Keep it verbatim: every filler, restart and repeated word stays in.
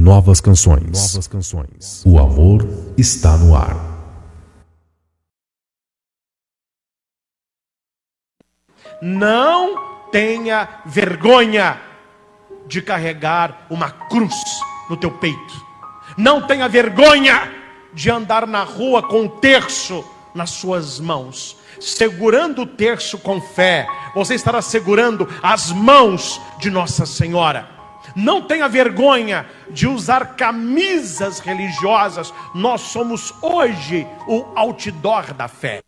novas canções. Novas canções. O amor está no ar. Não tenha vergonha de carregar uma cruz no teu peito. Não tenha vergonha de andar na rua com um terço nas suas mãos. Segurando o terço com fé, você estará segurando as mãos de Nossa Senhora. Não tenha vergonha de usar camisas religiosas. Nós somos hoje o outdoor da fé.